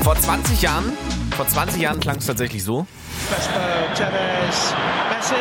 Vor 20 Jahren klang es tatsächlich so. Chavez, Messi.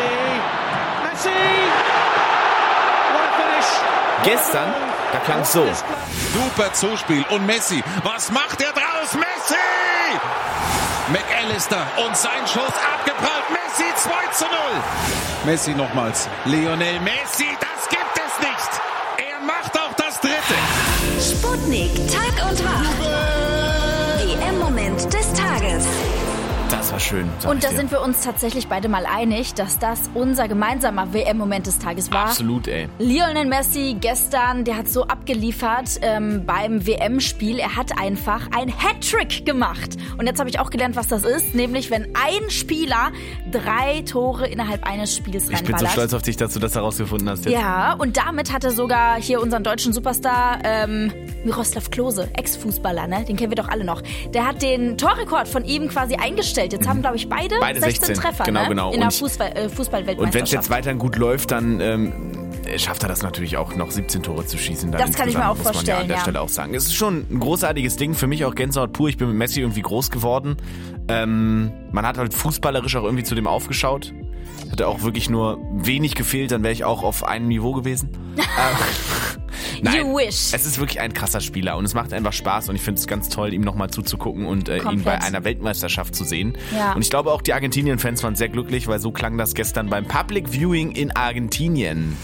What a finish. Gestern, da klang es so. Super Zuspiel und Messi. Was macht er draus? Messi! McAllister und sein Schuss abgeprallt. Messi 2:0. Messi nochmals. Lionel Messi, das gibt es nicht. Er macht auch das dritte. Sputnik, Tag und Wach. WM-Moment des Tages. Das war schön. Und da sind wir uns tatsächlich beide mal einig, dass das unser gemeinsamer WM-Moment des Tages war. Absolut, ey. Lionel Messi gestern, der hat so abgeliefert beim WM-Spiel. Er hat einfach ein Hattrick gemacht. Und jetzt habe ich auch gelernt, was das ist. Nämlich, wenn ein Spieler 3 Tore innerhalb eines Spiels reinballert. Ich bin so stolz auf dich, dass du das herausgefunden hast jetzt. Ja, und damit hat er sogar hier unseren deutschen Superstar Miroslav Klose, Ex-Fußballer, ne? Den kennen wir doch alle noch. Der hat den Torrekord von ihm quasi eingestellt. Jetzt haben, glaube ich, beide 16 Treffer, genau. In der Fußball-Weltmeisterschaft. Und wenn es jetzt weiterhin gut läuft, dann schafft er das natürlich auch noch 17 Tore zu schießen. Das kann ich mir auch vorstellen, muss man ja an der Stelle auch sagen. Es ist schon ein großartiges Ding. Für mich auch Gänsehaut pur. Ich bin mit Messi irgendwie groß geworden. Man hat halt fußballerisch auch irgendwie zu dem aufgeschaut. Hätte auch wirklich nur wenig gefehlt, dann wäre ich auch auf einem Niveau gewesen. Nein, you wish. Es ist wirklich ein krasser Spieler und es macht einfach Spaß und ich finde es ganz toll, ihm nochmal zuzugucken und ihn bei einer Weltmeisterschaft zu sehen. Ja. Und ich glaube auch die Argentinien-Fans waren sehr glücklich, weil so klang das gestern beim Public Viewing in Argentinien.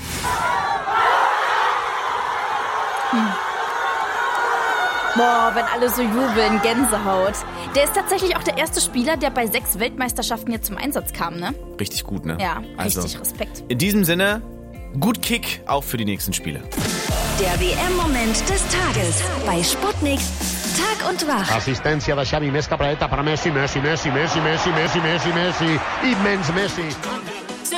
Boah, wenn alle so jubeln, Gänsehaut. Der ist tatsächlich auch der erste Spieler, der bei 6 Weltmeisterschaften jetzt zum Einsatz kam, ne? Richtig gut, ne? Ja, also, richtig Respekt. In diesem Sinne, gut Kick auch für die nächsten Spiele. Der WM-Moment des Tages bei Sputnik Tag und Wach. Assistència de Xavi, més que Praeta per Messi, immens Messi.